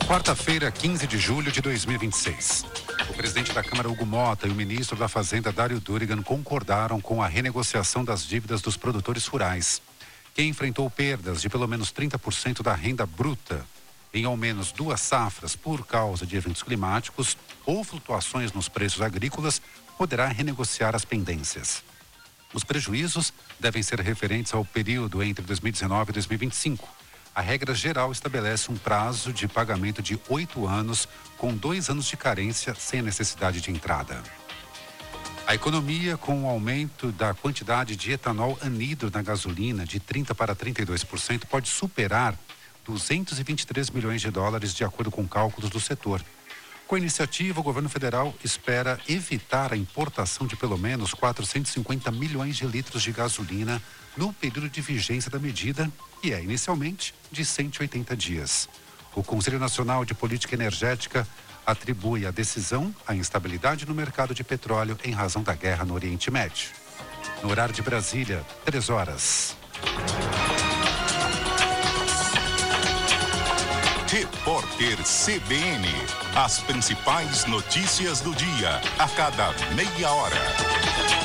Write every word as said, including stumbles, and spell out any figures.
Quarta-feira, quinze de julho de dois mil e vinte e seis. O presidente da Câmara, Hugo Mota, e o ministro da Fazenda, Dário Durigan, concordaram com a renegociação das dívidas dos produtores rurais. Quem enfrentou perdas de pelo menos trinta por cento da renda bruta em ao menos duas safras por causa de eventos climáticos ou flutuações nos preços agrícolas poderá renegociar as pendências. Os prejuízos devem ser referentes ao período entre dois mil e dezenove e dois mil e vinte e cinco. A regra geral estabelece um prazo de pagamento de oito anos, com dois anos de carência sem necessidade de entrada. A economia, com o aumento da quantidade de etanol anidro na gasolina de trinta por cento para trinta e dois por cento, pode superar duzentos e vinte e três milhões de dólares, de acordo com cálculos do setor. Com a iniciativa, o governo federal espera evitar a importação de pelo menos quatrocentos e cinquenta milhões de litros de gasolina no período de vigência da medida, que é inicialmente de cento e oitenta dias. O Conselho Nacional de Política Energética atribui a decisão à instabilidade no mercado de petróleo em razão da guerra no Oriente Médio. No horário de Brasília, três horas. Repórter C B N. As principais notícias do dia, a cada meia hora.